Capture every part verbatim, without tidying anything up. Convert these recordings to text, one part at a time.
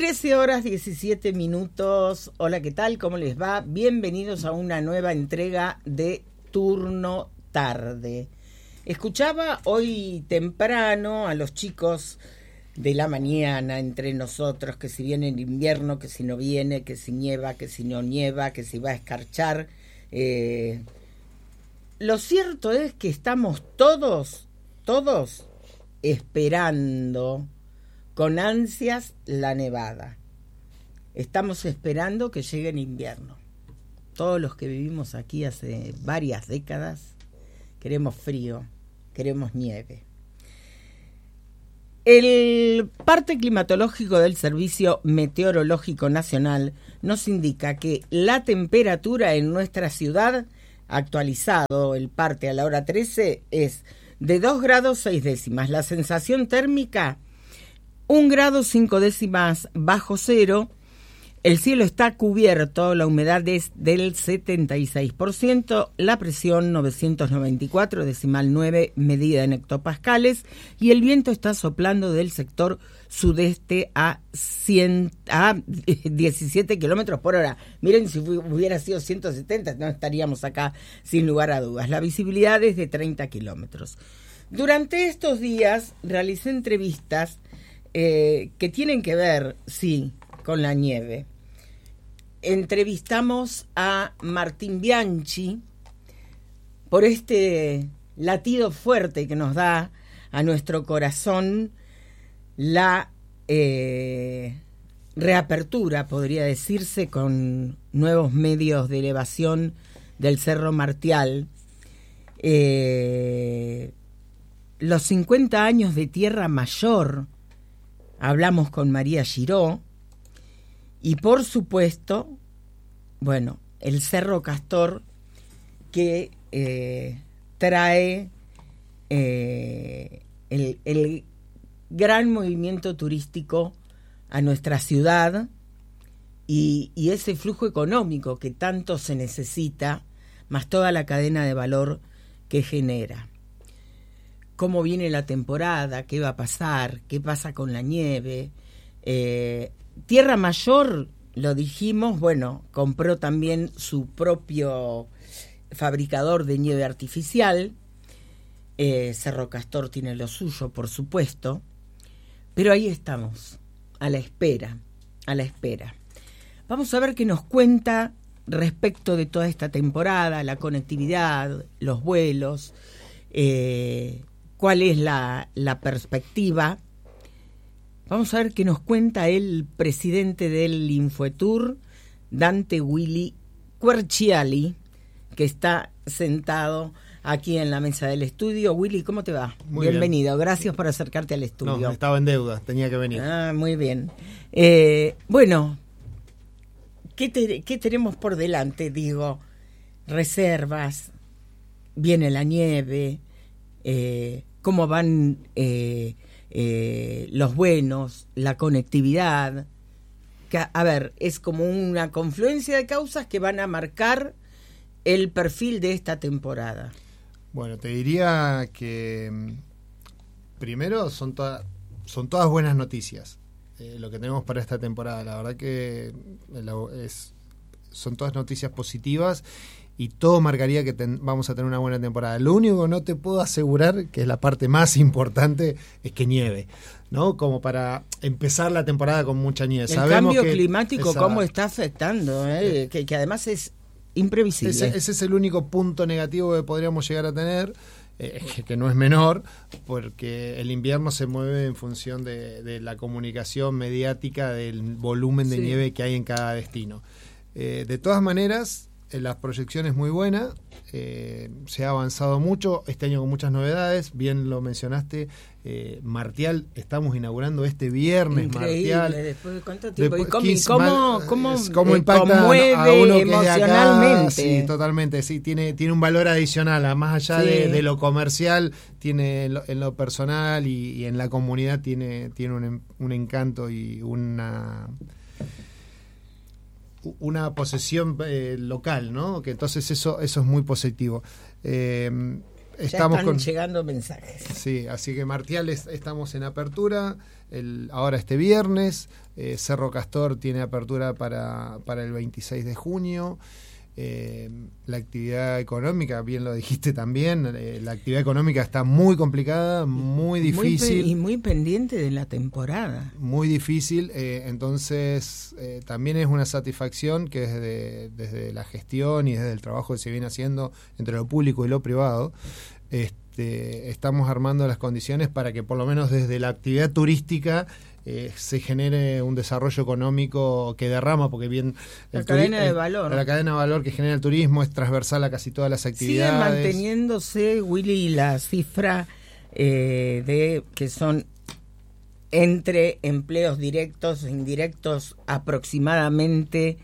trece horas diecisiete minutos. Hola, ¿qué tal? ¿Cómo les va? Bienvenidos a una nueva entrega de Turno Tarde. Escuchaba hoy temprano a los chicos de la mañana entre nosotros, que si viene el invierno, que si no viene, que si nieva, que si no nieva, que si va a escarchar. Eh, lo cierto es que estamos todos, todos esperando con ansias la nevada. Estamos esperando que llegue el invierno. Todos los que vivimos aquí hace varias décadas queremos frío, queremos nieve. El parte climatológico del Servicio Meteorológico Nacional nos indica que la temperatura en nuestra ciudad, actualizado el parte a la hora trece, es de dos grados seis décimas. La sensación térmica, un grado cinco décimas bajo cero. El cielo está cubierto, la humedad es del setenta y seis por ciento, la presión novecientos noventa y cuatro, decimal nueve, medida en hectopascales, y el viento está soplando del sector sudeste a, cien, a diecisiete kilómetros por hora. Miren, si hubiera sido ciento setenta, no estaríamos acá sin lugar a dudas. La visibilidad es de treinta kilómetros. Durante estos días realicé entrevistas eh, que tienen que ver, sí, con la nieve. Entrevistamos a Martín Bianchi por este latido fuerte que nos da a nuestro corazón la eh, reapertura, podría decirse, con nuevos medios de elevación del Cerro Martial. Eh, los cincuenta años de Tierra Mayor, hablamos con María Giró. Y por supuesto, bueno, el Cerro Castor, que eh, trae eh, el, el gran movimiento turístico a nuestra ciudad y, y ese flujo económico que tanto se necesita, más toda la cadena de valor que genera. ¿Cómo viene la temporada? ¿Qué va a pasar? ¿Qué pasa con la nieve? Eh, Tierra Mayor, lo dijimos, bueno, compró también su propio fabricador de nieve artificial. eh, Cerro Castor tiene lo suyo, por supuesto, pero ahí estamos, a la espera, a la espera. Vamos a ver qué nos cuenta respecto de toda esta temporada, la conectividad, los vuelos, eh, cuál es la, la perspectiva. Vamos a ver qué nos cuenta el presidente del Infoetour, Dante Willy Querciali, que está sentado aquí en la mesa del estudio. Willy, ¿cómo te va? Muy Bienvenido, bien. Gracias por acercarte al estudio. No, estaba en deuda, tenía que venir. Ah, muy bien. Eh, bueno, ¿qué, te, ¿qué tenemos por delante? Digo, reservas, viene la nieve, eh, cómo van... Eh, Eh, los buenos, la conectividad, que, a ver, es como una confluencia de causas que van a marcar el perfil de esta temporada. Bueno, te diría que primero son, toda, son todas buenas noticias eh, lo que tenemos para esta temporada. La verdad que es, son todas noticias positivas y todo marcaría que ten, vamos a tener una buena temporada. Lo único que no te puedo asegurar, que es la parte más importante, es que nieve, ¿no? Como para empezar la temporada con mucha nieve. El Sabemos cambio que climático, esa, cómo está afectando, ¿eh? que, que además es imprevisible. Ese, ese es el único punto negativo que podríamos llegar a tener, eh, que no es menor, porque el invierno se mueve en función de, de la comunicación mediática, del volumen de sí. nieve que hay en cada destino. Eh, de todas maneras, la proyección es muy buena, eh, se ha avanzado mucho, este año con muchas novedades, bien lo mencionaste, eh, Martial, estamos inaugurando este viernes. Increíble, Martial. ¿Después de cuánto tiempo? Después, ¿Y cómo, quince, cómo, mal, cómo, cómo eh, impacta conmueve a uno que emocionalmente? Es de acá? Sí, totalmente, sí, tiene, tiene un valor adicional, más allá sí. de, de lo comercial, tiene en lo, en lo personal y, y en la comunidad tiene, tiene un, un encanto y una... una posesión eh, local, ¿no? Que entonces eso eso es muy positivo. Eh, estamos ya están con, llegando mensajes. Sí, así que Martial es, estamos en apertura, el, ahora este viernes, eh, Cerro Castor tiene apertura para, para el veintiséis de junio. Eh, la actividad económica, bien lo dijiste también, eh, la actividad económica está muy complicada, muy difícil. Muy pe- y muy pendiente de la temporada. Muy difícil, eh, entonces eh, también es una satisfacción que desde, desde la gestión y desde el trabajo que se viene haciendo entre lo público y lo privado, este, estamos armando las condiciones para que por lo menos desde la actividad turística Eh, se genere un desarrollo económico que derrama, porque bien la cadena turi- de valor el, la cadena de valor que genera el turismo es transversal a casi todas las actividades. sigue manteniéndose, Willy, la cifra eh, de que son entre empleos directos e indirectos aproximadamente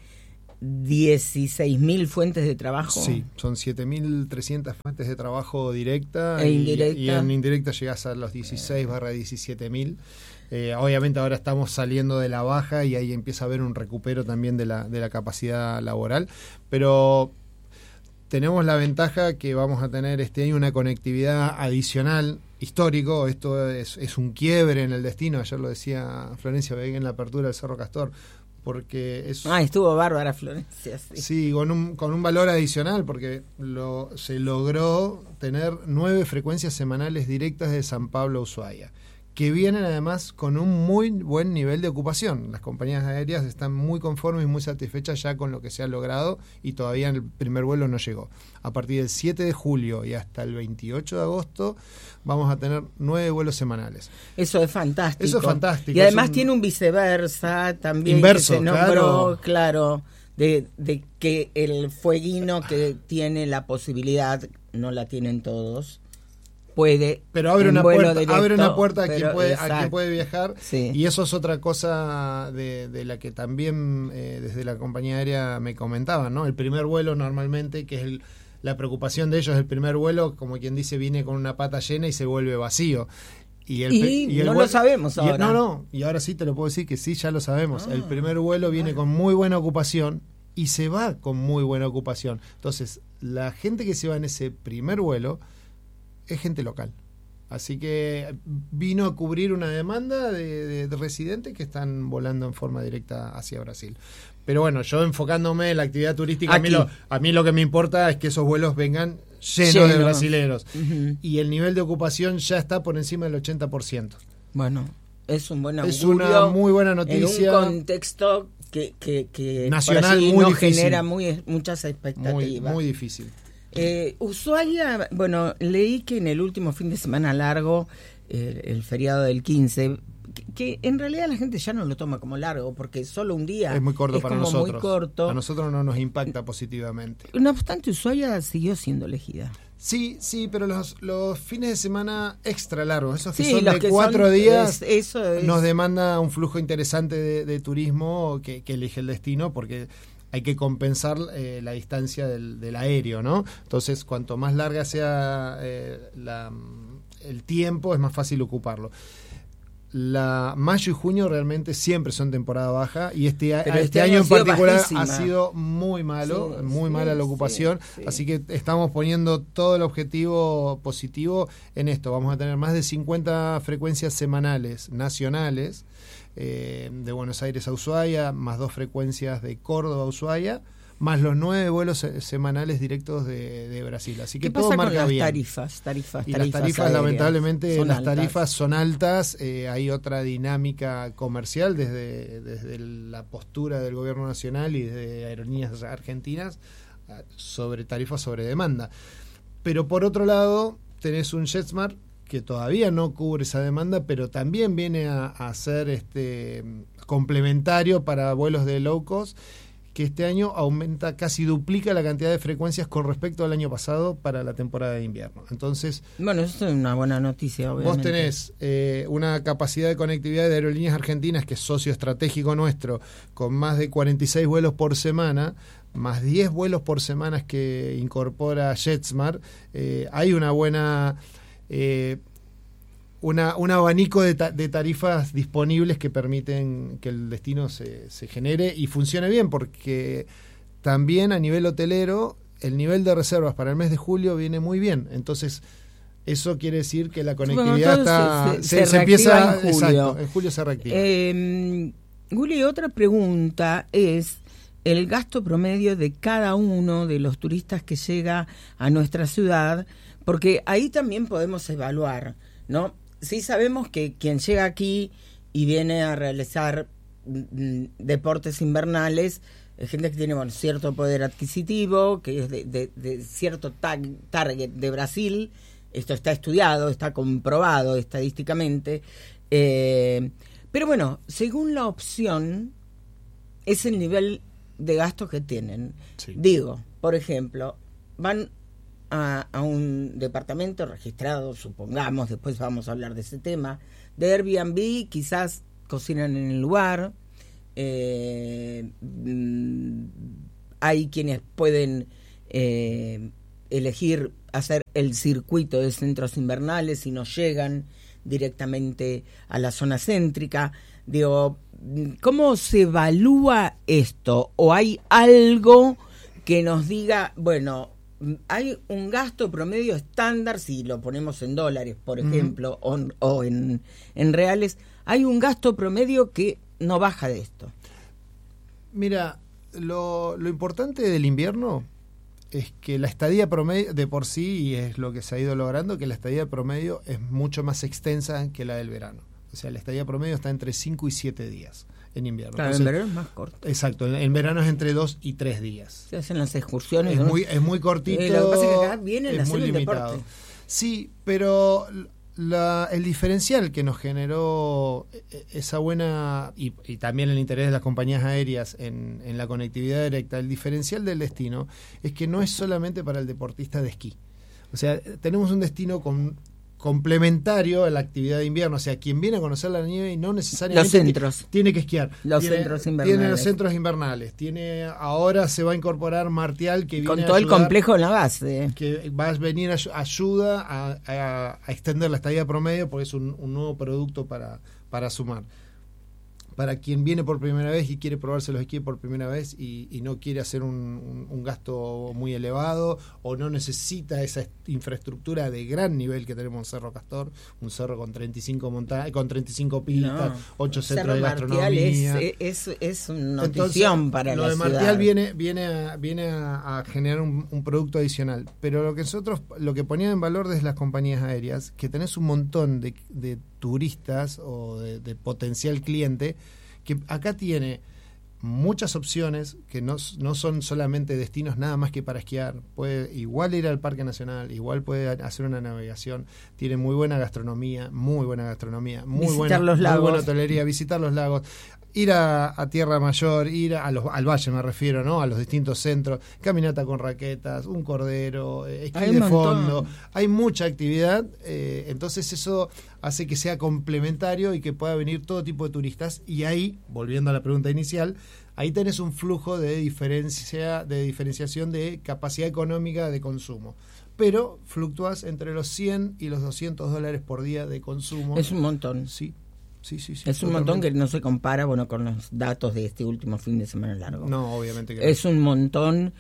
dieciséis mil fuentes de trabajo. Sí, son siete mil trescientas fuentes de trabajo directa e y, indirecta. y en indirecta llegas a los dieciséis barra diecisiete mil. Eh, obviamente ahora estamos saliendo de la baja y ahí empieza a haber un recupero también de la, de la capacidad laboral, pero tenemos la ventaja que vamos a tener este año una conectividad adicional, histórico, esto es, es un quiebre en el destino, ayer lo decía Florencia Vega en la apertura del Cerro Castor, porque es... Ah, estuvo bárbara Florencia. Sí, sí con, un, con un valor adicional, porque lo, se logró tener nueve frecuencias semanales directas de San Pablo a Ushuaia, que vienen además con un muy buen nivel de ocupación. Las compañías aéreas están muy conformes y muy satisfechas ya con lo que se ha logrado y todavía el primer vuelo no llegó. A partir del siete de julio y hasta el veintiocho de agosto vamos a tener nueve vuelos semanales. Eso es fantástico. Eso es fantástico. Y además un... tiene un viceversa también. Inverso, que se nombró, claro. claro, de, de que el fueguino que tiene la posibilidad, no la tienen todos, puede, pero abre una vuelo puerta, directo, abre una puerta a quien pero, puede, a quien puede viajar, sí. Y eso es otra cosa de, de la que también eh, desde la compañía aérea me comentaban, ¿no? El primer vuelo normalmente, que es el, la preocupación de ellos, el primer vuelo, como quien dice, viene con una pata llena y se vuelve vacío. Y, el, y, y el no vuelo, lo sabemos y, ahora. No, no, y ahora sí te lo puedo decir que sí, ya lo sabemos. Ah, el primer vuelo viene bueno. con muy buena ocupación y se va con muy buena ocupación. Entonces, la gente que se va en ese primer vuelo es gente local. Así que vino a cubrir una demanda de, de, de residentes que están volando en forma directa hacia Brasil. Pero bueno, yo enfocándome en la actividad turística, a mí, lo, a mí lo que me importa es que esos vuelos vengan llenos Lleno. de brasileros. Uh-huh. Y el nivel de ocupación ya está por encima del ochenta por ciento. Bueno, es un buen augurio. Es una muy buena noticia. En un contexto que, que, que nacional muy no difícil. genera muy, muchas expectativas. Muy, muy difícil. Eh, Ushuaia, bueno, leí que en el último fin de semana largo, eh, el feriado del quince, que, que en realidad la gente ya no lo toma como largo, porque solo un día es muy corto es para como nosotros. Muy corto. A nosotros no nos impacta positivamente. No obstante, Ushuaia siguió siendo elegida. Sí, sí, pero los, los fines de semana extra largos, esos que sí, son los de que cuatro son, días, es, eso es. Nos demanda un flujo interesante de, de turismo que, que elige el destino, porque hay que compensar eh, la distancia del, del aéreo, ¿no? Entonces, cuanto más larga sea eh, la, el tiempo, es más fácil ocuparlo. La mayo y junio realmente siempre son temporada baja y este, este, este año, año en particular bajísima. ha sido muy malo, sí, muy sí, mala la ocupación, sí, sí. Así que estamos poniendo todo el objetivo positivo en esto. Vamos a tener más de cincuenta frecuencias semanales nacionales eh, de Buenos Aires a Ushuaia, más dos frecuencias de Córdoba a Ushuaia, más los nueve vuelos semanales directos de, de Brasil. Así que ¿Qué pasa todo con marca las bien. Tarifas, tarifas, y tarifas las tarifas, aéreas, lamentablemente, son las altas. tarifas son altas. Eh, hay otra dinámica comercial desde, desde la postura del gobierno nacional y de aerolíneas argentinas sobre tarifas sobre demanda. Pero por otro lado, tenés un JetSmart que todavía no cubre esa demanda, pero también viene a, a ser este complementario para vuelos de low cost, que este año aumenta, casi duplica la cantidad de frecuencias con respecto al año pasado para la temporada de invierno. Entonces, bueno, eso es una buena noticia, obviamente. Vos tenés eh, una capacidad de conectividad de Aerolíneas Argentinas, que es socio estratégico nuestro, con más de cuarenta y seis vuelos por semana, más diez vuelos por semana que incorpora JetSmart. Eh, hay una buena... Eh, Una, un abanico de, ta, de tarifas disponibles que permiten que el destino se, se genere y funcione bien, porque también a nivel hotelero el nivel de reservas para el mes de julio viene muy bien. Entonces, Eso quiere decir que la conectividad bueno, está se, se, se, se se empieza en julio. Exacto, en julio se reactiva. Eh, Juli, otra pregunta es el gasto promedio de cada uno de los turistas que llega a nuestra ciudad, porque ahí también podemos evaluar, ¿no? Sí sabemos que quien llega aquí y viene a realizar mm, deportes invernales es gente que tiene, bueno, cierto poder adquisitivo, que es de, de, de cierto tag, target de Brasil. Esto está estudiado, está comprobado estadísticamente. Eh, pero bueno, según la opción, es el nivel de gastos que tienen. Sí. Digo, por ejemplo, van a, a un departamento registrado, supongamos, después vamos a hablar de ese tema, de Airbnb, quizás cocinan en el lugar, eh, mm, hay quienes pueden eh, elegir hacer el circuito de centros invernales y no llegan directamente a la zona céntrica. Digo, ¿cómo se evalúa esto? ¿O hay algo que nos diga, bueno, hay un gasto promedio estándar, si lo ponemos en dólares, por ejemplo, uh-huh. o, o en, en reales, hay un gasto promedio que no baja de esto? Mira, lo, lo importante del invierno es que la estadía promedio, de por sí, y es lo que se ha ido logrando, que la estadía promedio es mucho más extensa que la del verano. O sea, la estadía promedio está entre cinco y siete días en invierno. Claro, Entonces, en verano es más corto. Exacto, en, en verano es entre dos y tres días. Se hacen las excursiones. Es, ¿no? muy, es muy cortito. Eh, lo que pasa es que acá vienen a es hacer muy el limitado. deporte. Sí, pero la, el diferencial que nos generó esa buena, y, y también el interés de las compañías aéreas en, en la conectividad directa, el diferencial del destino es que no es solamente para el deportista de esquí. O sea, tenemos un destino con complementario a la actividad de invierno, o sea, quien viene a conocer la nieve y no necesariamente los centros. tiene que esquiar. Los tiene, centros invernales. Tiene los centros invernales, tiene ahora se va a incorporar Martial, que viene con todo a el complejo en la base. Que va a venir a, ayuda a, a, a extender la estadía promedio, porque es un, un nuevo producto para, para sumar. Para quien viene por primera vez y quiere probarse los esquíes por primera vez y, y no quiere hacer un, un, un gasto muy elevado o no necesita esa infraestructura de gran nivel que tenemos en Cerro Castor, un cerro con treinta y cinco monta- con treinta y cinco pistas, no, ocho centros de gastronomía. Es, es, es una notición. Entonces, para lo la de Martial ciudad. viene viene a, viene a, a generar un, un producto adicional, pero lo que nosotros lo que ponían en valor desde las compañías aéreas, que tenés un montón de, de turistas o de, de potencial cliente que acá tiene muchas opciones que no, no son solamente destinos nada más que para esquiar. Puede igual ir al Parque Nacional, igual puede hacer una navegación, tiene muy buena gastronomía, muy buena gastronomía, muy visitar buena, los lagos. muy buena hotelería, visitar los lagos, ir a, a Tierra Mayor, ir a los, al valle me refiero, ¿no? A los distintos centros, caminata con raquetas, un cordero, eh, esquí hay de un fondo, montón. Hay mucha actividad, eh, entonces eso hace que sea complementario y que pueda venir todo tipo de turistas, y ahí, volviendo a la pregunta inicial, ahí tenés un flujo de diferencia, de diferenciación de capacidad económica de consumo. Pero fluctúas entre los cien y los doscientos dólares por día de consumo. Es un montón. Sí. Sí, sí, sí, es un totalmente. montón que no se compara, bueno, con los datos de este último fin de semana largo. No, obviamente que no. Es un montón.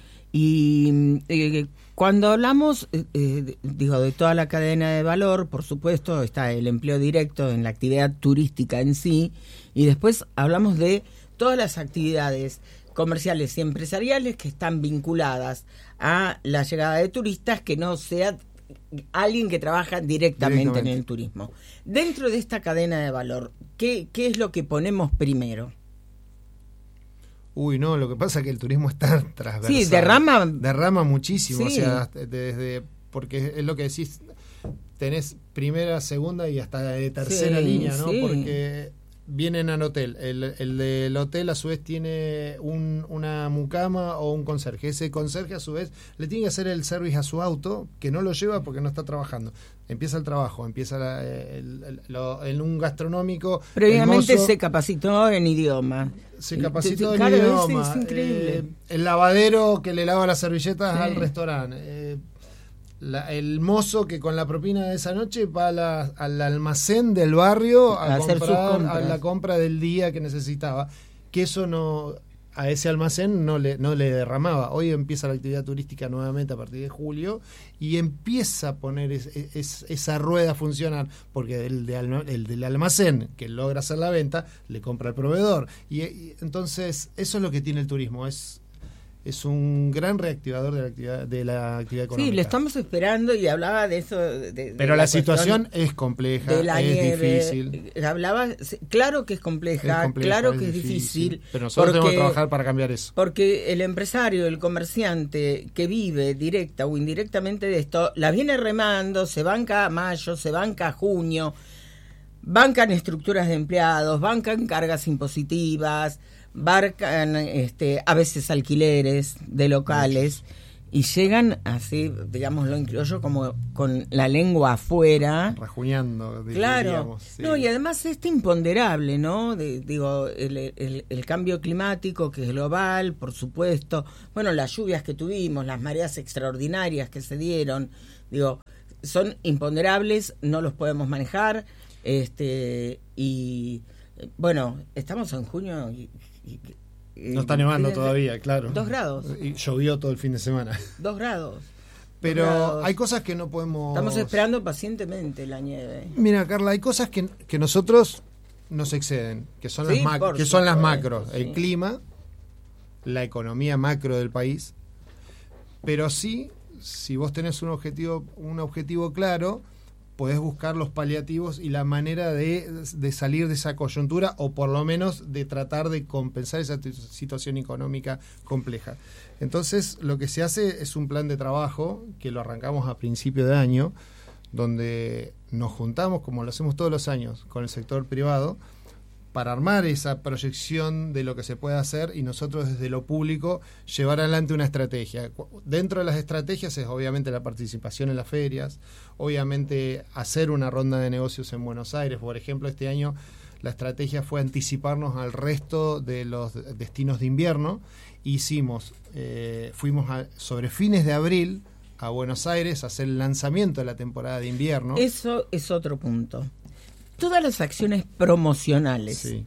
Y eh, cuando hablamos, eh, eh, digo, de toda la cadena de valor, por supuesto, está el empleo directo en la actividad turística en sí, y después hablamos de todas las actividades comerciales y empresariales que están vinculadas a la llegada de turistas, que no sea alguien que trabaja directamente, directamente en el turismo. Dentro de esta cadena de valor, ¿qué, qué es lo que ponemos primero? Uy, no, lo que pasa es que el turismo está transversal. Sí, derrama. Derrama muchísimo, Sí. o sea, desde, porque es lo que decís, tenés primera, segunda y hasta de tercera sí, línea, ¿no? Sí. Porque vienen al hotel. El, el del hotel a su vez tiene un, una mucama o un conserje. Ese conserje a su vez le tiene que hacer el service a su auto, que no lo lleva porque no está trabajando. Empieza el trabajo, empieza la, el, el, lo, en un gastronómico. Previamente mozo, se capacitó en idioma. Se capacitó en claro, idioma. Es, es increíble. Eh, el lavadero que le lava las servilletas sí. al restaurante. Eh, La, el mozo que con la propina de esa noche va a la, al almacén del barrio a, a comprar a la compra del día que necesitaba, que eso no a ese almacén no le, no le derramaba. Hoy empieza la actividad turística nuevamente a partir de julio y empieza a poner es, es, esa rueda a funcionar, porque el, de, el del almacén que logra hacer la venta le compra al proveedor. Y, y entonces eso es lo que tiene el turismo, es es un gran reactivador de la actividad, de la actividad económica. Sí, lo estamos esperando y hablaba de eso. De, de Pero la, la situación es compleja, de la es nieve, difícil. Hablaba, claro que es compleja, es compleja claro es que es difícil, difícil. Pero nosotros porque, tenemos que trabajar para cambiar eso. Porque el empresario, el comerciante que vive directa o indirectamente de esto, la viene remando, se banca a mayo, se banca a junio, bancan estructuras de empleados, bancan cargas impositivas, barcan este, a veces alquileres de locales. Muchos. Y llegan así, digamos, lo incluyo yo, como con la lengua afuera. Rajuñando, claro. Diríamos, sí. No, y además este imponderable, ¿no? De, digo, el, el, el cambio climático que es global, por supuesto. Bueno, las lluvias que tuvimos, las mareas extraordinarias que se dieron, digo, son imponderables, no los podemos manejar. Este, y, bueno, estamos en junio y... y no está nevando todavía, claro. Dos grados. Y llovió todo el fin de semana. Dos grados. Pero Dos grados. Hay cosas que no podemos... Estamos esperando pacientemente la nieve. Mira, Carla, hay cosas que, que nosotros nos exceden, que son, sí, las, mac- que son las macros. Sí. El clima, la economía macro del país. Pero sí, si vos tenés un objetivo, un objetivo claro, podés buscar los paliativos y la manera de, de salir de esa coyuntura, o por lo menos de tratar de compensar esa t- situación económica compleja. Entonces, lo que se hace es un plan de trabajo que lo arrancamos a principio de año, donde nos juntamos, como lo hacemos todos los años, con el sector privado, para armar esa proyección de lo que se puede hacer y nosotros desde lo público llevar adelante una estrategia. Dentro de las estrategias es obviamente la participación en las ferias, obviamente hacer una ronda de negocios en Buenos Aires. Por ejemplo, este año la estrategia fue anticiparnos al resto de los destinos de invierno. Hicimos, eh, fuimos a, sobre fines de abril a Buenos Aires a hacer el lanzamiento de la temporada de invierno. Eso es otro punto. Todas las acciones promocionales, sí.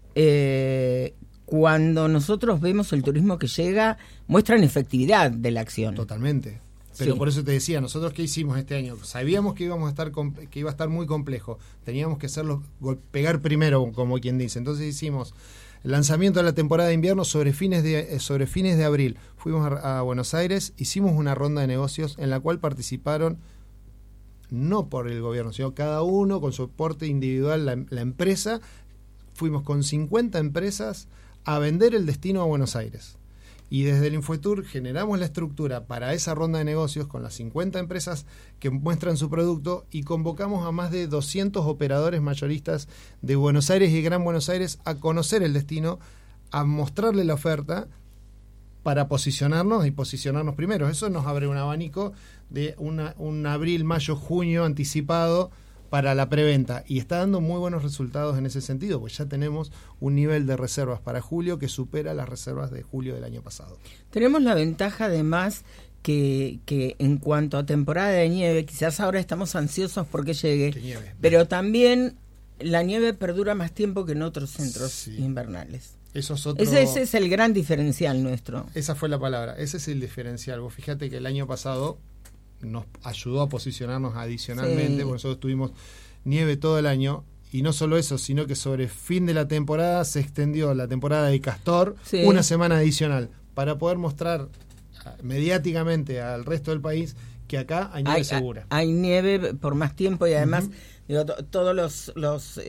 eh, cuando nosotros vemos el turismo que llega, muestran efectividad de la acción. Totalmente. Pero sí. Por eso te decía, nosotros qué hicimos este año, sabíamos que íbamos a estar que iba a estar muy complejo, teníamos que hacerlo pegar primero, como quien dice. Entonces hicimos el lanzamiento de la temporada de invierno sobre fines de sobre fines de abril. Fuimos a, a Buenos Aires, hicimos una ronda de negocios en la cual participaron, no por el gobierno, sino cada uno con su aporte individual, la, la empresa. Fuimos con cincuenta empresas a vender el destino a Buenos Aires. Y desde el Infotour generamos la estructura para esa ronda de negocios con las cincuenta empresas que muestran su producto y convocamos a más de doscientos operadores mayoristas de Buenos Aires y Gran Buenos Aires a conocer el destino, a mostrarle la oferta para posicionarnos y posicionarnos primero. Eso nos abre un abanico de una, un abril, mayo, junio anticipado para la preventa, y está dando muy buenos resultados en ese sentido, pues ya tenemos un nivel de reservas para julio que supera las reservas de julio del año pasado. Tenemos la ventaja además que, que en cuanto a temporada de nieve, quizás ahora estamos ansiosos porque llegue, que nieve. Pero también la nieve perdura más tiempo que en otros centros sí. invernales. Eso es otro... ese, ese es el gran diferencial nuestro. Esa fue la palabra, ese es el diferencial. Vos fíjate que el año pasado nos ayudó a posicionarnos adicionalmente, sí. porque nosotros tuvimos nieve todo el año, y no solo eso, sino que sobre fin de la temporada se extendió la temporada de Castor, sí. una semana adicional, para poder mostrar mediáticamente al resto del país que acá hay nieve hay, segura. Hay nieve por más tiempo, y además uh-huh. digo, to- todos los, los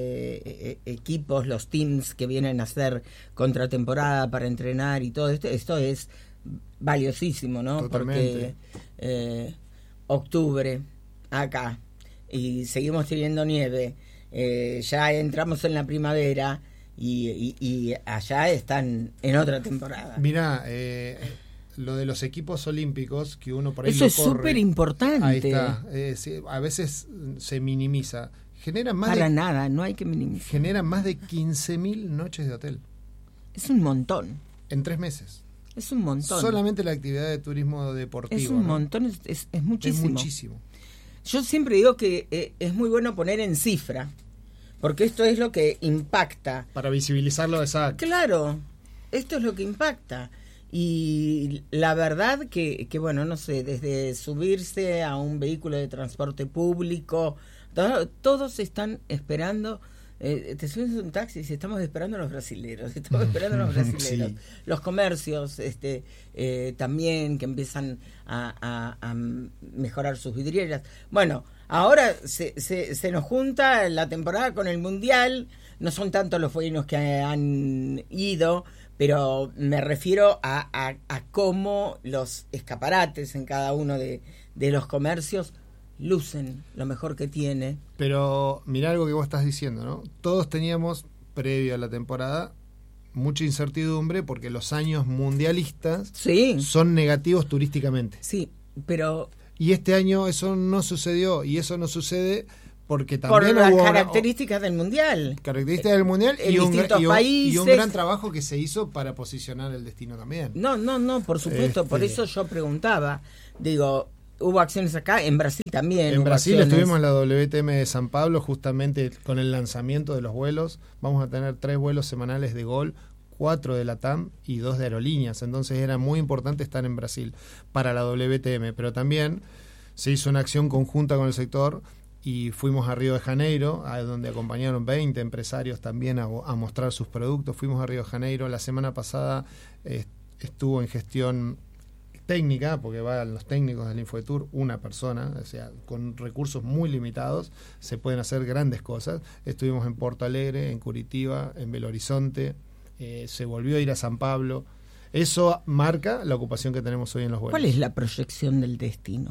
eh, equipos, los teams que vienen a hacer contratemporada para entrenar y todo esto, esto es valiosísimo, ¿no? Totalmente. Porque eh, octubre acá y seguimos teniendo nieve, eh, ya entramos en la primavera y, y, y allá están en otra temporada. Mirá, eh, lo de los equipos olímpicos que uno por ahí eso lo es corre, súper importante. Ahí está, eh, sí, a veces se minimiza. Generan más Para de, nada, no hay que minimizar. Generan más de quince mil noches de hotel. Es un montón. En tres meses. Es un montón. Solamente la actividad de turismo deportivo. Es un ¿no? montón, es, es, es muchísimo. Es muchísimo. Yo siempre digo que eh, es muy bueno poner en cifra, porque esto es lo que impacta. Para visibilizarlo, exacto. Claro. Esto es lo que impacta. Y la verdad que, que, bueno, no sé, desde subirse a un vehículo de transporte público, to- todos están esperando, eh, te subes a un taxi y dice, estamos esperando a los brasileros, estamos esperando a los brasileros. Sí. Los comercios este eh, también que empiezan a, a, a mejorar sus vidrieras. Bueno, ahora se, se, se nos junta la temporada con el Mundial, no son tantos los fueguinos que han ido, pero me refiero a, a, a cómo los escaparates en cada uno de, de los comercios lucen lo mejor que tiene. Pero mirá algo que vos estás diciendo, ¿no? Todos teníamos, previo a la temporada, mucha incertidumbre porque los años mundialistas Sí, son negativos turísticamente. sí, pero Y este año eso no sucedió, y eso no sucede porque por también las hubo una- características del Mundial. características del mundial En y un, distintos y, un, y un países. gran trabajo que se hizo para posicionar el destino también. No, no, no, por supuesto, Este- por eso yo preguntaba, digo, hubo acciones acá, en Brasil también. En hubo Brasil acciones. estuvimos en la W T M de San Pablo justamente con el lanzamiento de los vuelos. Vamos a tener tres vuelos semanales de Gol, cuatro de LATAM y dos de aerolíneas. Entonces era muy importante estar en Brasil para la W T M. Pero también se hizo una acción conjunta con el sector y fuimos a Río de Janeiro, a donde acompañaron veinte empresarios también a, a mostrar sus productos. Fuimos a Río de Janeiro. La semana pasada eh, estuvo en gestión técnica, porque van los técnicos del Infotour, una persona, o sea, con recursos muy limitados, se pueden hacer grandes cosas. Estuvimos en Porto Alegre, en Curitiba, en Belo Horizonte, eh, se volvió a ir a San Pablo. Eso marca la ocupación que tenemos hoy en los vuelos. ¿Cuál es la proyección del destino?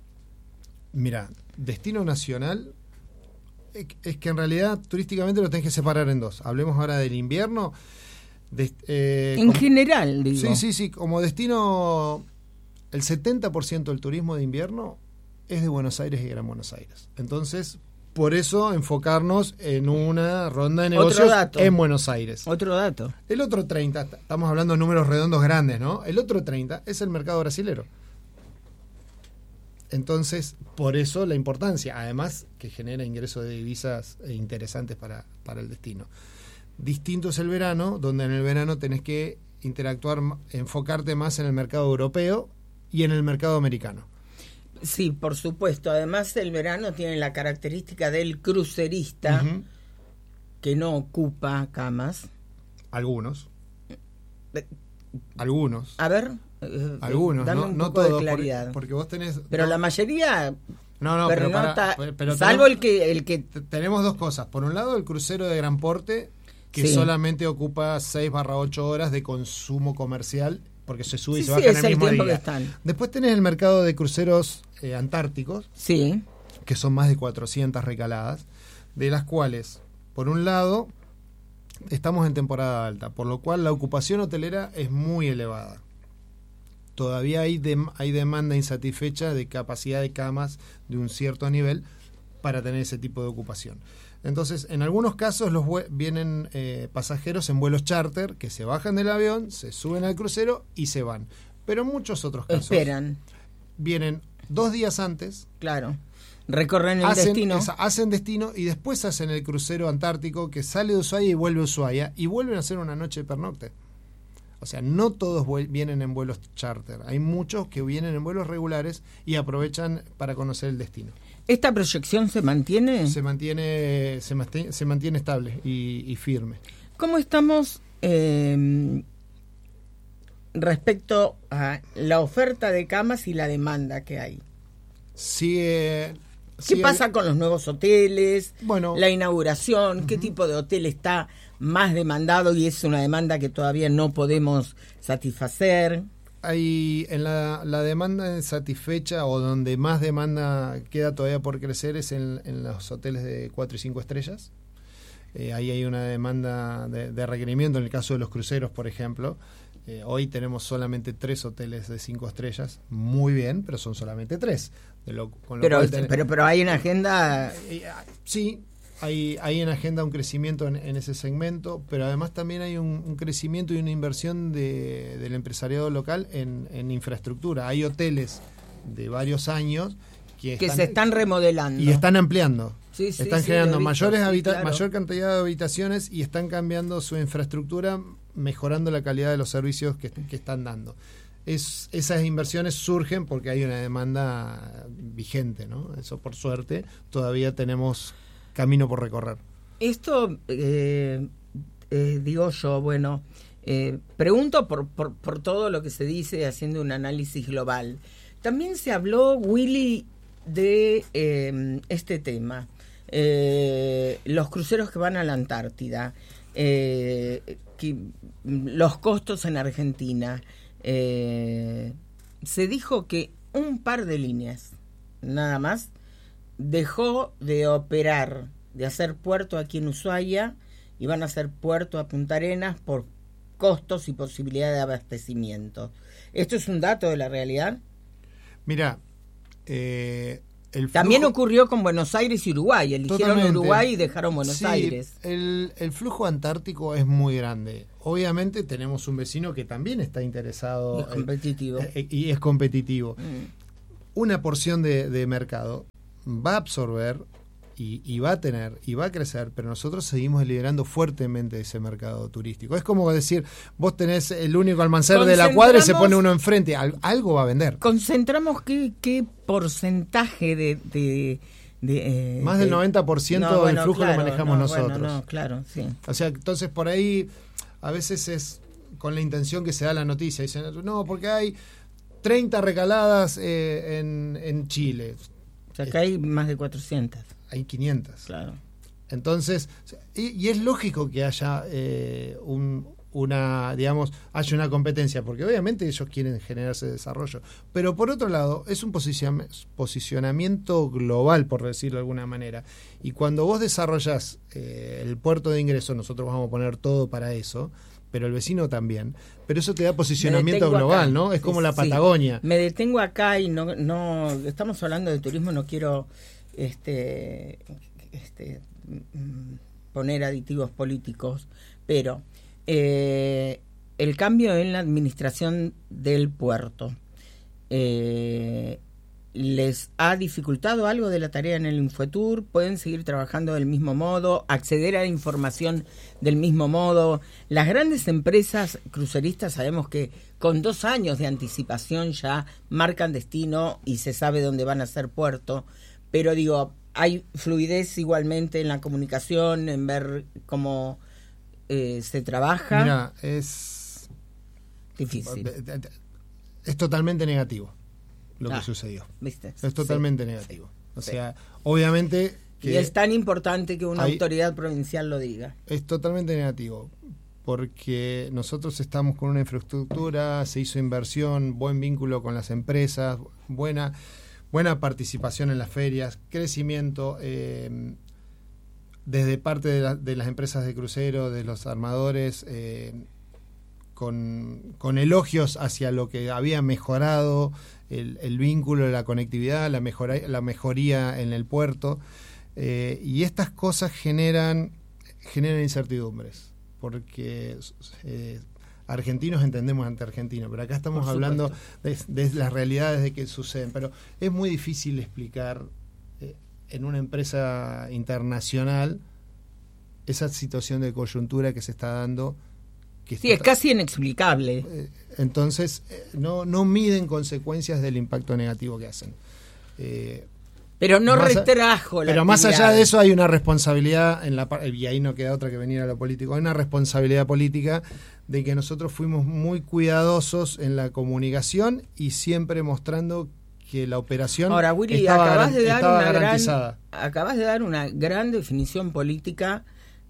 Mira, destino nacional es, es que en realidad turísticamente lo tenés que separar en dos. Hablemos ahora del invierno. De, eh, En como- general, digo. Sí, sí, sí. Como destino, el setenta por ciento del turismo de invierno es de Buenos Aires y Gran Buenos Aires. Entonces, por eso enfocarnos en una ronda de Otro negocios dato. en Buenos Aires. Otro dato. El otro treinta, estamos hablando de números redondos grandes, ¿no? El otro treinta es el mercado brasilero. Entonces, por eso la importancia, además que genera ingresos de divisas interesantes para, para el destino. Distinto es el verano, donde en el verano tenés que interactuar, enfocarte más en el mercado europeo y en el mercado americano. Sí, por supuesto. Además, el verano tiene la característica del crucerista, Uh-huh. que no ocupa camas. Algunos. Eh, Algunos. A ver, eh, Algunos, dame no, un no poco de todos, porque, claridad. porque vos tenés... Pero no, la mayoría no, no, pero, pernota, para- pero- pero salvo tenemos, el que el que t- tenemos dos cosas. Por un lado, el crucero de gran porte, que Sí. solamente ocupa seis barra ocho horas de consumo comercial, porque se sube y sí, se sí, baja es en el el mismo tiempo día. que están. Después tenés el mercado de cruceros eh, antárticos, Sí, que son más de cuatrocientas recaladas, de las cuales, por un lado, estamos en temporada alta, por lo cual la ocupación hotelera es muy elevada. Todavía hay, dem- hay demanda insatisfecha de capacidad de camas de un cierto nivel para tener ese tipo de ocupación. Entonces, en algunos casos los vue- vienen eh, pasajeros en vuelos charter que se bajan del avión, se suben al crucero y se van. Pero en muchos otros casos esperan, vienen dos días antes, claro. Recorren el hacen, destino. esa- hacen destino y después hacen el crucero antártico que sale de Ushuaia y vuelve a Ushuaia y vuelven a hacer una noche de pernocte. O sea, no todos vuel- vienen en vuelos charter. Hay muchos que vienen en vuelos regulares y aprovechan para conocer el destino. ¿Esta proyección se mantiene? Se mantiene se mantiene, se mantiene estable y, y firme. ¿Cómo estamos eh, respecto a la oferta de camas y la demanda que hay? Sigue, ¿Qué sigue- pasa con los nuevos hoteles? Bueno, La inauguración, ¿qué tipo de hotel está más demandado y es una demanda que todavía no podemos satisfacer? hay en la, la demanda satisfecha o donde más demanda queda todavía por crecer es en, en los hoteles de cuatro y cinco estrellas. Eh, ahí hay una demanda de, de requerimiento en el caso de los cruceros, por ejemplo. Eh, hoy tenemos solamente tres hoteles de cinco estrellas, muy bien, pero son solamente tres. De lo, con lo Pero, cual ten- pero, pero hay una agenda... Eh, sí, hay, hay en agenda un crecimiento en, en ese segmento, pero además también hay un, un crecimiento y una inversión de, del empresariado local en, en infraestructura. Hay hoteles de varios años que, que se están remodelando. y están ampliando. Sí, sí, están sí, generando lo he visto, mayores sí, habita- claro. mayor cantidad de habitaciones y están cambiando su infraestructura mejorando la calidad de los servicios que, que están dando. Es, esas inversiones surgen porque hay una demanda vigente, ¿no? Eso, por suerte, todavía tenemos camino por recorrer. Esto, eh, eh, digo yo, bueno, eh, pregunto por, por, por todo lo que se dice haciendo un análisis global. También se habló, Willy, de eh, este tema, eh, los cruceros que van a la Antártida, eh, que, los costos en Argentina. Eh, se dijo que un par de líneas, nada más, dejó de operar, de hacer puerto aquí en Ushuaia y van a hacer puerto a Punta Arenas por costos y posibilidad de abastecimiento. ¿Esto es un dato de la realidad? Mira, eh, el también flujo... ocurrió con Buenos Aires y Uruguay. Eligieron Totalmente. Uruguay y dejaron Buenos sí, Aires. El, el flujo antártico es muy grande. Obviamente tenemos un vecino que también está interesado. Y es competitivo. Eh, eh, y es competitivo. Mm. Una porción de, de mercado va a absorber y, y va a tener y va a crecer, pero nosotros seguimos liderando fuertemente ese mercado turístico. Es como decir, vos tenés el único almacén de la cuadra y se pone uno enfrente. Al, algo va a vender. Concentramos qué, qué porcentaje de... de De, eh, Más del noventa por ciento no, bueno, del flujo claro, lo manejamos no, nosotros. Bueno, no, claro, sí. O sea, entonces por ahí a veces es con la intención que se da la noticia. Dicen, no, porque hay treinta recaladas eh, en, en Chile. O sea, que hay más de cuatrocientas. Hay quinientas. Claro. Entonces, y, y es lógico que haya eh, un... una, digamos, haya una competencia, porque obviamente ellos quieren generarse desarrollo, pero por otro lado es un posicion- posicionamiento global, por decirlo de alguna manera, y cuando vos desarrollás eh, el puerto de ingreso, nosotros vamos a poner todo para eso, pero el vecino también, pero eso te da posicionamiento global, acá. ¿No? Es como sí, la Patagonia. Sí. Me detengo acá y no, no, estamos hablando de turismo, no quiero este, este poner aditivos políticos, pero Eh, el cambio en la administración del puerto eh, les ha dificultado algo de la tarea en el Infotour. Pueden seguir trabajando del mismo modo, acceder a la información del mismo modo. Las grandes empresas cruceristas sabemos que con dos años de anticipación ya marcan destino y se sabe dónde van a hacer puerto, pero digo, hay fluidez igualmente en la comunicación, en ver cómo Eh, se trabaja. Mira, es difícil. Es totalmente negativo lo ah, que sucedió. ¿Viste? Es totalmente sí, negativo. Sí, o sea, sí. Obviamente que y es tan importante que una hay, autoridad provincial lo diga. Es totalmente negativo porque nosotros estamos con una infraestructura, se hizo inversión, buen vínculo con las empresas, buena buena participación en las ferias, crecimiento eh, desde parte de, la, de las empresas de crucero, de los armadores, eh, con, con elogios hacia lo que había mejorado el, el vínculo, la conectividad, la, mejora, la mejoría en el puerto. Eh, y estas cosas generan, generan incertidumbres, porque eh, argentinos entendemos ante argentinos, pero acá estamos hablando de, de las realidades de que suceden. Pero es muy difícil explicar en una empresa internacional esa situación de coyuntura que se está dando. Que sí, está, es casi inexplicable. Eh, entonces, eh, no, no miden consecuencias del impacto negativo que hacen. Eh, pero no retrajo la Pero actividad. Más allá de eso hay una responsabilidad, en la y ahí no queda otra que venir a lo político, hay una responsabilidad política de que nosotros fuimos muy cuidadosos en la comunicación y siempre mostrando que la operación Ahora, Willy, estaba, acabas de dar estaba una garantizada. Gran, acabas de dar una gran definición política,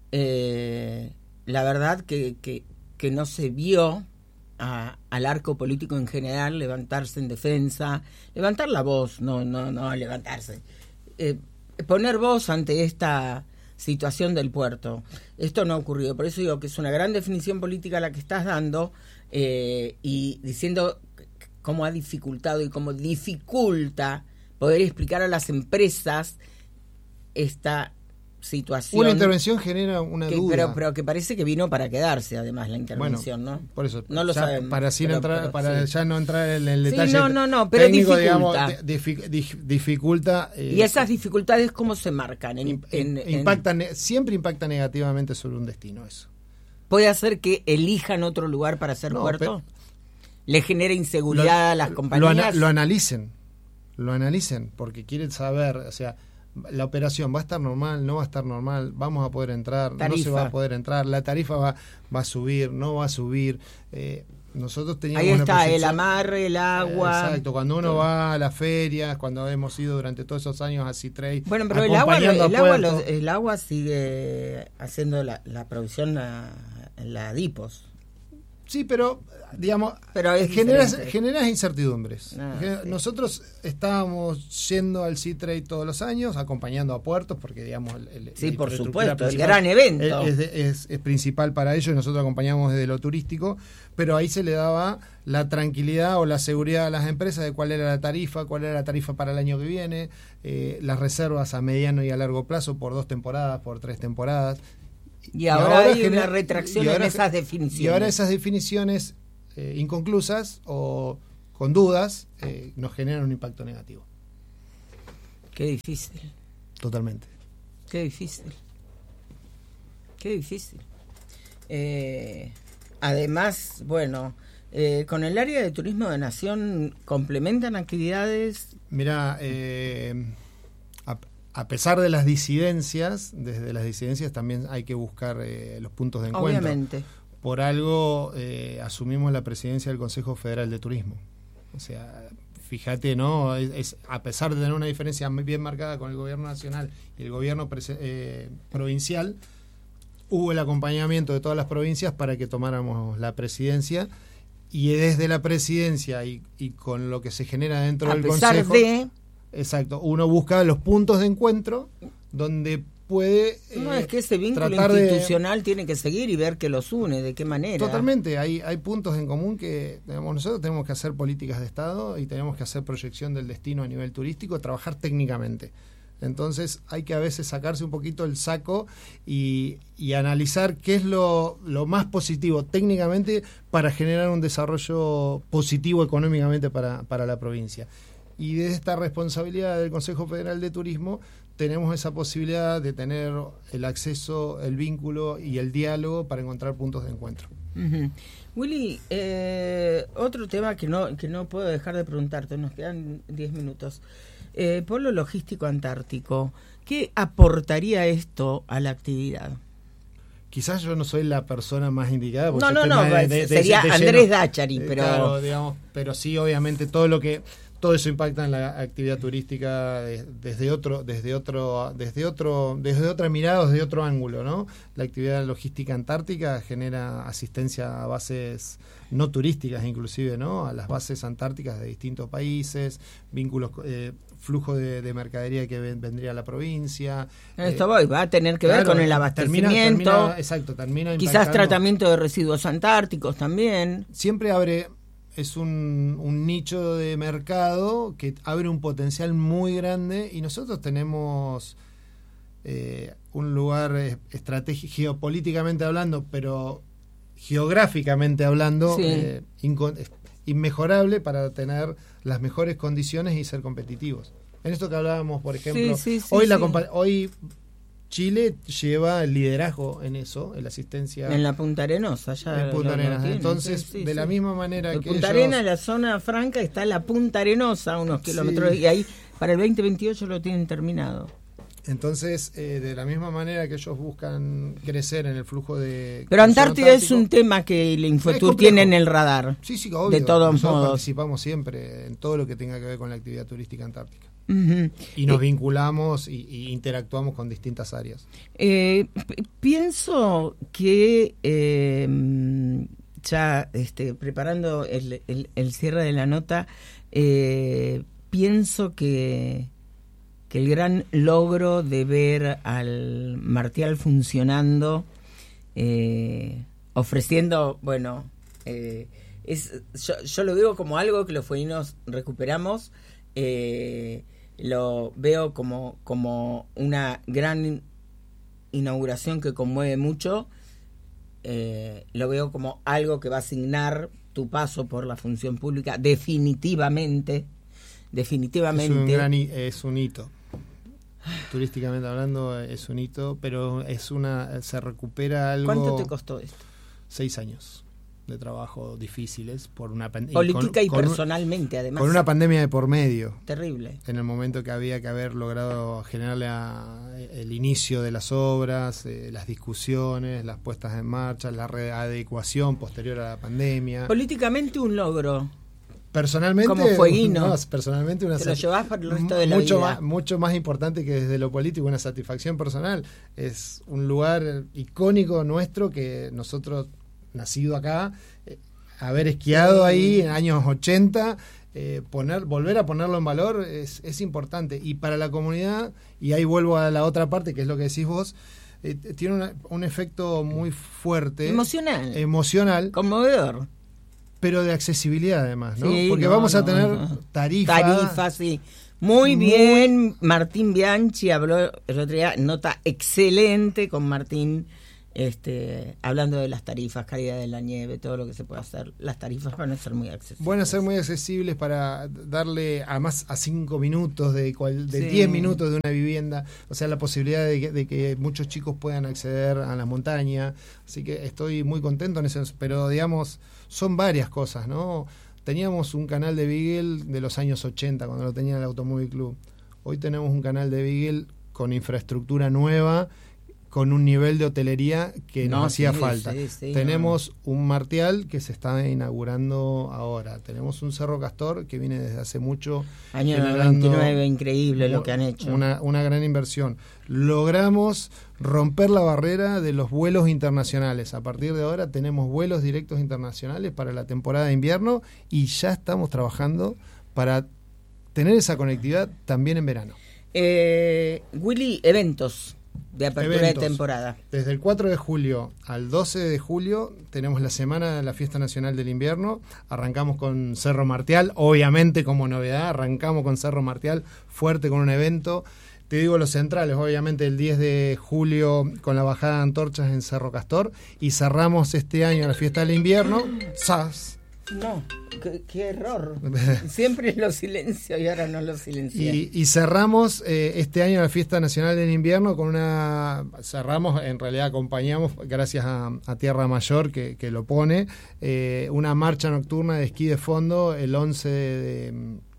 eh, la verdad que, que, que no se vio a, al arco político en general levantarse en defensa, levantar la voz, no, no, no levantarse, eh, poner voz ante esta situación del puerto. Esto no ha ocurrido, por eso digo que es una gran definición política la que estás dando eh, y diciendo cómo ha dificultado y cómo dificulta poder explicar a las empresas esta situación. Una intervención genera una que, duda. Pero, pero que parece que vino para quedarse, además, la intervención, bueno, ¿no? Por eso, no lo ya, sabemos. Para, sin pero, entrar, pero, para sí. ya no entrar en el detalle sí, no, no, no, pero técnico, dificulta. digamos, dific, dif, dificulta. Eh, ¿Y esas dificultades cómo se marcan? En, in, en, impactan, en... Siempre impacta negativamente sobre un destino eso. ¿Puede hacer que elijan otro lugar para hacer No, puerto? pero- ¿Le genera inseguridad lo, a las lo, compañías? ana- lo analicen, lo analicen, porque quieren saber, o sea, la operación va a estar normal, no va a estar normal, vamos a poder entrar, Tarifa. no se va a poder entrar, la tarifa va, va a subir, no va a subir. Eh, nosotros teníamos Ahí una está, el proyección- amarre, el agua. Exacto, cuando uno va a las ferias, cuando hemos ido durante todos esos años a C-Trade, Bueno, pero el agua, acompañando el a agua, puertos. lo- el agua sigue haciendo la, la provisión a, la DIPOS. Sí, pero digamos, Pero es generas, diferente. generas incertidumbres. Ah, Gener- sí. Nosotros estábamos yendo al C-Trade todos los años, acompañando a puertos, porque digamos... El, el- Sí, la por infraestructura supuesto, el principal gran evento. Es, es- es- es principal para ellos y nosotros acompañamos desde lo turístico, pero ahí se le daba la tranquilidad o la seguridad a las empresas de cuál era la tarifa, cuál era la tarifa para el año que viene, eh, las reservas a mediano y a largo plazo por dos temporadas, por tres temporadas. Y ahora hay genera- una retracción y ahora- en esas definiciones. Y ahora esas definiciones eh, inconclusas o con dudas eh, nos generan un impacto negativo. Qué difícil, Totalmente. qué difícil. Qué difícil. Eh, además, bueno, eh, con el área de turismo de Nación complementan actividades. Mira, eh, a, a pesar de las disidencias, desde las disidencias también hay que buscar eh, los puntos de encuentro. Obviamente. Por algo eh, asumimos la presidencia del Consejo Federal de Turismo. O sea, fíjate, ¿no? Es, es- a pesar de tener una diferencia muy bien marcada con el gobierno nacional y el gobierno prese- eh, provincial, hubo el acompañamiento de todas las provincias para que tomáramos la presidencia. Y desde la presidencia y, y con lo que se genera dentro A del pesar Consejo... de... Exacto, uno busca los puntos de encuentro donde puede No, eh, es que ese vínculo tratar de- institucional tiene que seguir y ver que los une, de qué manera. Totalmente, hay, hay puntos en común que digamos, nosotros tenemos que hacer políticas de Estado y tenemos que hacer proyección del destino a nivel turístico, trabajar técnicamente. Entonces hay que a veces sacarse un poquito el saco y, y analizar qué es lo, lo más positivo técnicamente para generar un desarrollo positivo económicamente para, para la provincia. Y desde esta responsabilidad del Consejo Federal de Turismo tenemos esa posibilidad de tener el acceso, el vínculo y el diálogo para encontrar puntos de encuentro. Ujú. Willy, eh, otro tema que no que no puedo dejar de preguntarte, nos quedan diez minutos. Eh, Polo Logístico Antártico, ¿qué aportaría esto a la actividad? Quizás yo no soy la persona más indicada. porque No, yo no, estoy no, más de- de- de- sería de Andrés lleno. Dachari, Eh, pero... claro, digamos, pero sí, obviamente, todo lo que todo eso impacta en la actividad turística de- desde otro, desde otro, desde otro, desde otra mirada, desde otro ángulo, ¿no? La actividad logística antártica genera asistencia a bases no turísticas, inclusive, ¿no? A las bases antárticas de distintos países, vínculos, eh, flujo de, de mercadería que ven- vendría a la provincia. Esto eh, voy, va a tener que ver claro, con el termina- abastecimiento, termina- exacto, termina quizás impactando- tratamiento de residuos antárticos también. Siempre abre, es un, un nicho de mercado que abre un potencial muy grande y nosotros tenemos eh, un lugar eh, estratégico, geopolíticamente hablando, pero geográficamente hablando, Sí. eh, inco- inmejorable para tener las mejores condiciones y ser competitivos. En esto que hablábamos, por ejemplo, Sí, sí, sí, hoy, la sí. compa- hoy Chile lleva el liderazgo en eso, en la asistencia En la Punta Arenosa, ya en Punta lo- lo Arenas. tiene, Entonces, sí, sí, de la sí. misma manera En que Punta ellos- Arenas, la zona franca, está la Punta Arenosa, a unos kilómetros, Sí. y ahí para el veinte veintiocho lo tienen terminado. entonces, eh, de la misma manera que ellos buscan crecer en el flujo de... Pero crucero Antártida es antártico, un tema que el Es Infotur complejo. tiene en el radar. Sí, sí, obvio. de todos Nosotros modos. participamos siempre en todo lo que tenga que ver con la actividad turística antártica. Ujú. Y nos Eh, vinculamos y, y interactuamos con distintas áreas. Eh, p- pienso que eh, ya este, preparando el, el- el cierre de la nota, eh, pienso que, que el gran logro de ver al Martial funcionando, eh, ofreciendo, bueno, eh, es, yo, yo lo veo como algo que los fueguinos recuperamos. Eh, lo veo como, como una gran inauguración que conmueve mucho. Eh, lo veo como algo que va a asignar tu paso por la función pública definitivamente, definitivamente. Es un, gran hi- es un hito. Turísticamente hablando es un hito, pero es una se recupera algo... ¿Cuánto te costó esto? seis años de trabajo difíciles por una pandemia. Política y, con, y personalmente, con, además. Con una pandemia de por medio. Terrible. En el momento que había que haber logrado generar la, el inicio de las obras, eh, las discusiones, las puestas en marcha, la readecuación posterior a la pandemia. Políticamente un logro. Personalmente, como fueguino. No, personalmente una te lo llevas por el resto de la mucho vida. Más, mucho más importante que desde lo político, una satisfacción personal. Es un lugar icónico nuestro que nosotros, nacido acá, eh, haber esquiado sí. ahí en años ochenta, eh, poner, volver a ponerlo en valor es, es importante. Y para la comunidad, y ahí vuelvo a la otra parte, que es lo que decís vos, eh, tiene una, un efecto muy fuerte. Emocional. Emocional. Conmovedor. Pero de accesibilidad además, ¿no? Sí, porque no, vamos a no, tener no. tarifas. Tarifas, sí. Muy, muy bien. Martín Bianchi habló el otro día, nota excelente con Martín, este, hablando de las tarifas, calidad de la nieve, todo lo que se puede hacer. Las tarifas van a ser muy accesibles. Van a ser muy accesibles para darle a más a cinco minutos, de cual, de sí. diez minutos de una vivienda, o sea, la posibilidad de que, de que muchos chicos puedan acceder a la montaña. Así que estoy muy contento en eso, pero digamos, son varias cosas, ¿no? Teníamos un canal de Beagle de los años ochenta, cuando lo tenía el Automóvil Club. Hoy tenemos un canal de Beagle con infraestructura nueva, con un nivel de hotelería que no, nos hacía sí, falta. Sí, sí, tenemos no. un Martial que se está inaugurando ahora. Tenemos un Cerro Castor que viene desde hace mucho. Año veintinueve, increíble lo que han hecho. Una, una gran inversión. Logramos romper la barrera de los vuelos internacionales. A partir de ahora tenemos vuelos directos internacionales para la temporada de invierno y ya estamos trabajando para tener esa conectividad también en verano. Eh, Willy, eventos de apertura Eventos. de temporada. Desde el cuatro de julio al doce de julio tenemos la semana de la Fiesta Nacional del Invierno. Arrancamos con Cerro Martial, obviamente como novedad, arrancamos con Cerro Martial fuerte con un evento. Te digo los centrales, obviamente el diez de julio con la bajada de antorchas en Cerro Castor y cerramos este año la Fiesta del Invierno. ¡Sas! No, qué, qué error. Siempre lo silencio y ahora no lo silencié. Y, y cerramos eh, este año la Fiesta Nacional del Invierno con una... Cerramos, en realidad acompañamos, gracias a, a Tierra Mayor que, que lo pone, eh, una marcha nocturna de esquí de fondo el once de,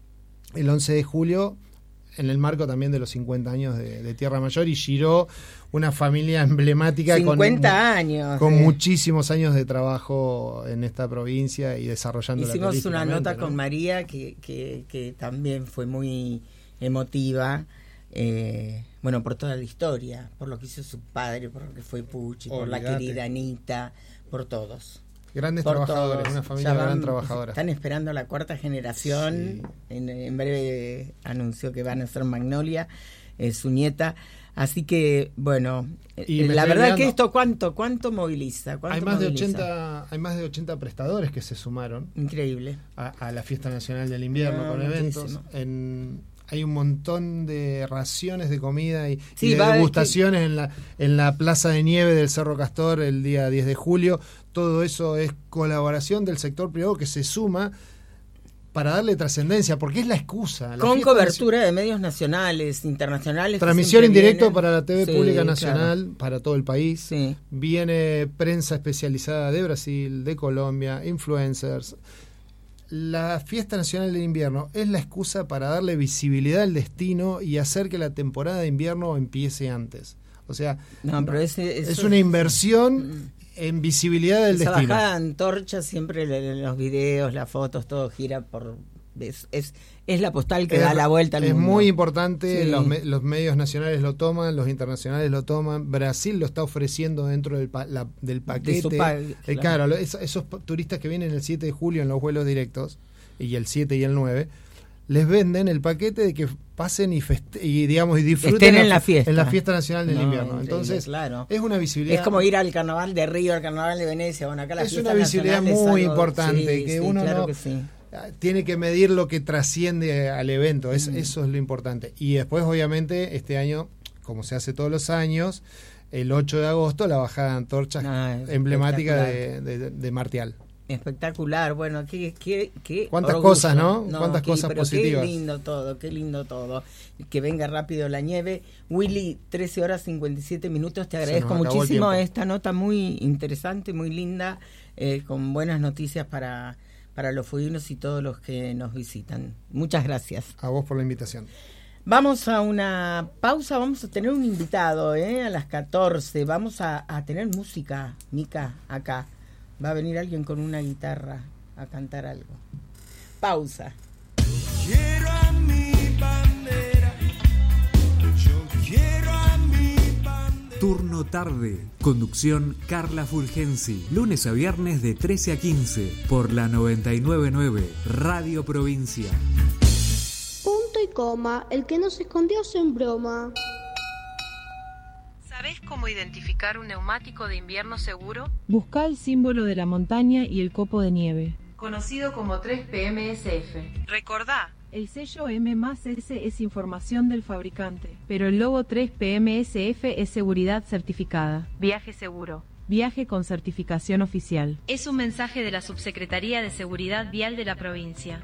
el once de julio, en el marco también de los cincuenta años de, de Tierra Mayor, y giró una familia emblemática cincuenta con, años con eh. muchísimos años de trabajo en esta provincia y desarrollando la hicimos una nota ¿no? con María que, que, que también fue muy emotiva, eh, bueno, por toda la historia, por lo que hizo su padre, por lo que fue Pucci, por Olvídate. la querida Anita, por todos. Grandes por trabajadores, todos. una familia Ya de gran van, trabajadora. Están esperando la cuarta generación. Sí. En, en breve anunció que van a ser Magnolia, eh, su nieta. Así que, bueno, Y eh, me la estoy verdad olvidando. que esto cuánto cuánto moviliza. ¿Cuánto Hay más, de moviliza? ochenta, hay más de ochenta prestadores que se sumaron Increíble. a, a la Fiesta Nacional del Invierno No, con eventos. muchísimo. En, hay un montón de raciones de comida y, Sí, y de va, degustaciones en la, en la Plaza de Nieve del Cerro Castor el día diez de julio. Todo eso es colaboración del sector privado que se suma para darle trascendencia, porque es la excusa. La Con fiesta cobertura de medios nacionales, internacionales. Transmisión en directo vienen. para la T V Sí, Pública claro. Nacional, para todo el país. Sí. Viene prensa especializada de Brasil, de Colombia, influencers. La Fiesta Nacional del Invierno es la excusa para darle visibilidad al destino y hacer que la temporada de invierno empiece antes. O sea, No, pero ese, eso es una inversión en visibilidad del esa destino. bajada de antorcha, siempre en los videos, las fotos, todo gira por... Es, es, es la postal que es, da la vuelta al es mundo. muy importante, Sí. los, me, los medios nacionales lo toman, los internacionales lo toman, Brasil lo está ofreciendo dentro del, pa, la, del paquete. De su pa- Eh, claro. claro, esos, esos turistas que vienen el siete de julio en los vuelos directos, y el siete y el nueve, les venden el paquete de que pasen y, feste y digamos y disfruten Estén en la fiesta. en la fiesta nacional del No, invierno. increíble, Entonces, claro. es una visibilidad. Es como ir al carnaval de Río, al carnaval de Venecia. Bueno, acá la Es fiesta una visibilidad nacional es muy algo- importante, sí, que sí, uno claro no que sí. tiene que medir lo que trasciende al evento. Es, Mm. Eso es lo importante. Y después, obviamente, este año, como se hace todos los años, el ocho de agosto, la bajada de antorchas Ah, emblemática de, espectacular. de, de Martial. Espectacular, bueno, qué, qué, qué cuántas orgullo. cosas, ¿no? no Cuántas qué, cosas pero positivas. Qué lindo todo, qué lindo todo. Que venga rápido la nieve. Willy, trece horas cincuenta y siete minutos, te agradezco muchísimo esta nota muy interesante, muy linda, eh, con buenas noticias para, para los fueguinos y todos los que nos visitan. Muchas gracias. A vos por la invitación. Vamos a una pausa, vamos a tener un invitado, ¿eh? A las catorce, vamos a, a tener música, Mica, acá. Va a venir alguien con una guitarra a cantar algo. Pausa. Quiero a mi bandera. Yo quiero a mi bandera. Turno tarde. Conducción Carla Fulgensi. Lunes a viernes de trece a quince por la noventa y nueve punto nueve Radio Provincia. Punto y coma. El que no se escondió sin broma. ¿Sabés cómo identificar un neumático de invierno seguro? Busca el símbolo de la montaña y el copo de nieve. Conocido como tres P M S F. Recordá. El sello M más S es información del fabricante, pero el logo tres P M S F es seguridad certificada. Viaje seguro. Viaje con certificación oficial. Es un mensaje de la Subsecretaría de Seguridad Vial de la provincia.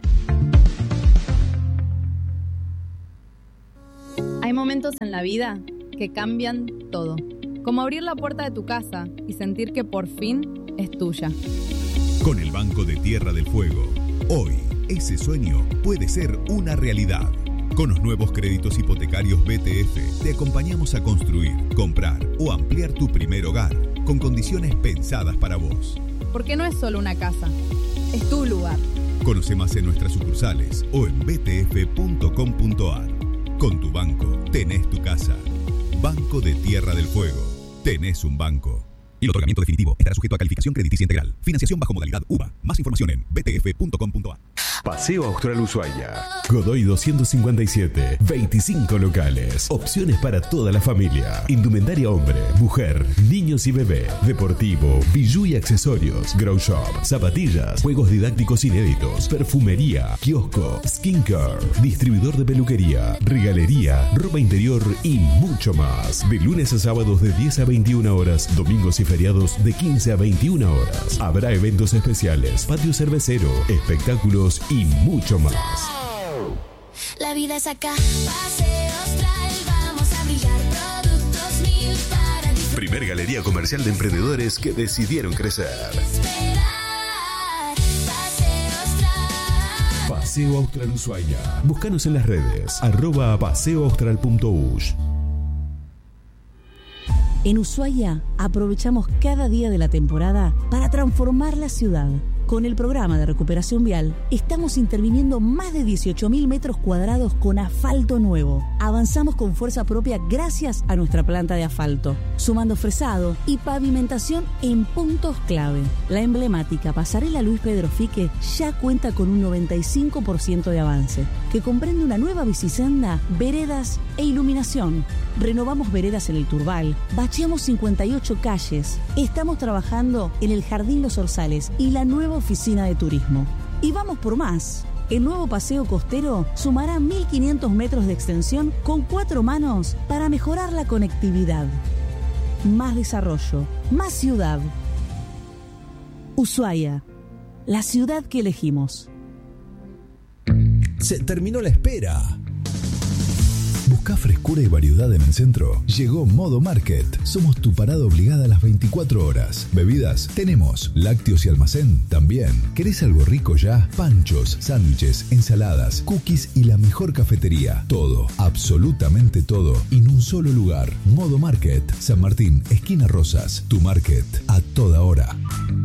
Hay momentos en la vida que cambian todo, como abrir la puerta de tu casa y sentir que por fin es tuya. Con el Banco de Tierra del Fuego, hoy ese sueño puede ser una realidad. Con los nuevos créditos hipotecarios B T F te acompañamos a construir, comprar o ampliar tu primer hogar con condiciones pensadas para vos. Porque no es solo una casa, es tu lugar. Conoce más en nuestras sucursales o en b t f punto com punto a r. Con tu banco tenés tu casa. Banco de Tierra del Fuego. Tenés un banco. Y el otorgamiento definitivo estará sujeto a calificación crediticia integral. Financiación bajo modalidad U B A. Más información en b t f punto com punto a r. Paseo Austral Ushuaia. Godoy doscientos cincuenta y siete. veinticinco locales. Opciones para toda la familia. Indumentaria hombre, mujer, niños y bebé. Deportivo, bijú y accesorios. Grow shop, zapatillas, juegos didácticos inéditos. Perfumería, kiosco, skincare. Distribuidor de peluquería, regalería, ropa interior y mucho más. De lunes a sábados de diez a veintiuna horas. Domingos y feriados de quince a veintiuna horas. Habrá eventos especiales, patio cervecero, espectáculos y y mucho más. La vida es acá. Paseo Austral, vamos a brillar. Productos mil para disfrutar. Primer galería comercial de emprendedores que decidieron crecer. Paseo Austral. Paseo Austral Ushuaia. Búscanos en las redes. Arroba paseoaustral.ush. En Ushuaia aprovechamos cada día de la temporada para transformar la ciudad. Con el programa de recuperación vial, estamos interviniendo más de dieciocho mil metros cuadrados con asfalto nuevo. Avanzamos con fuerza propia gracias a nuestra planta de asfalto, sumando fresado y pavimentación en puntos clave. La emblemática pasarela Luis Pedro Fique ya cuenta con un noventa y cinco por ciento de avance, que comprende una nueva bicisenda, veredas e iluminación. Renovamos veredas en el Turbal, bacheamos cincuenta y ocho calles, estamos trabajando en el Jardín Los Orzales y la nueva oficina de turismo. Y vamos por más. El nuevo paseo costero sumará mil quinientos metros de extensión con cuatro manos para mejorar la conectividad. Más desarrollo, más ciudad. Ushuaia, la ciudad que elegimos. Se terminó la espera. ¿Buscás frescura y variedad en el centro? Llegó Modo Market. Somos tu parada obligada a las veinticuatro horas. Bebidas, tenemos. Lácteos y almacén, también. ¿Querés algo rico ya? Panchos, sándwiches, ensaladas, cookies y la mejor cafetería. Todo, absolutamente todo, en un solo lugar. Modo Market. San Martín, esquina Rosas. Tu market, a toda hora.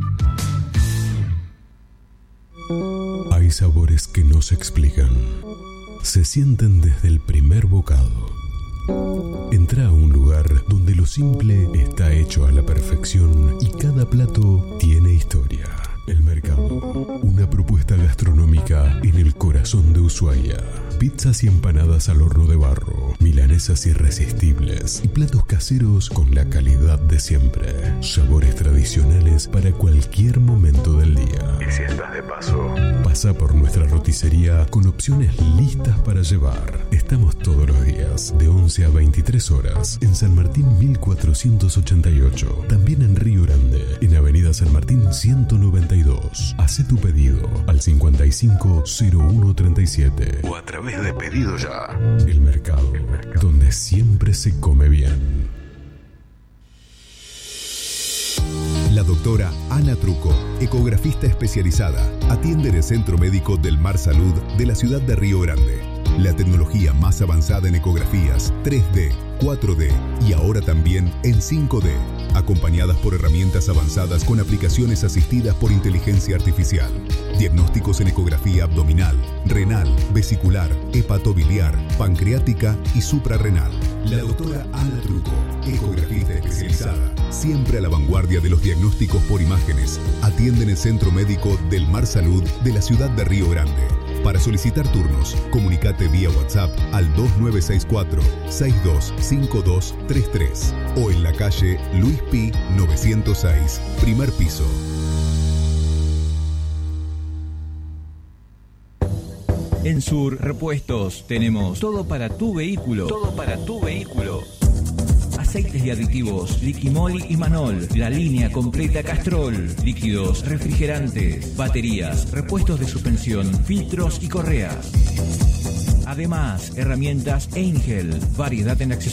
Hay sabores que no se explican. Se sienten desde el primer bocado. Entra a un lugar donde lo simple está hecho a la perfección y cada plato tiene historia. El Mercado, una propuesta gastronómica en el corazón de Ushuaia. Pizzas y empanadas al horno de barro, milanesas irresistibles y platos caseros con la calidad de siempre. Sabores tradicionales para cualquier momento del día. Y si estás de paso, pasa por nuestra roticería con opciones listas para llevar. Estamos todos los días de once a veintitrés horas en San Martín mil cuatrocientos ochenta y ocho. También en Río Grande, en Avenida Avenida San Martín ciento noventa y dos. Hacé tu pedido al cincuenta y cinco cero uno treinta y siete o a través de Pedido Ya. El mercado, El mercado, donde siempre se come bien. La doctora Ana Truco, ecografista especializada, atiende en el Centro Médico del Mar Salud de la ciudad de Río Grande. La tecnología más avanzada en ecografías tres D, cuatro D y ahora también en cinco D, acompañadas por herramientas avanzadas con aplicaciones asistidas por inteligencia artificial. Diagnósticos en ecografía abdominal, renal, vesicular, hepatobiliar, pancreática y suprarrenal. La doctora Ana Truco, ecografista especializada, siempre a la vanguardia de los diagnósticos por imágenes, atiende en el Centro Médico del Mar Salud de la ciudad de Río Grande. Para solicitar turnos, comunicate vía WhatsApp al dos nueve seis cuatro, seis dos cinco dos tres tres o en la calle Luis Pi novecientos seis, primer piso. En Sur Repuestos tenemos todo para tu vehículo. Todo para tu vehículo. Aceites y aditivos, Liquimol y Manol, la línea completa Castrol, líquidos, refrigerantes, baterías, repuestos de suspensión, filtros y correas. Además, herramientas Angel, variedad en accesorios.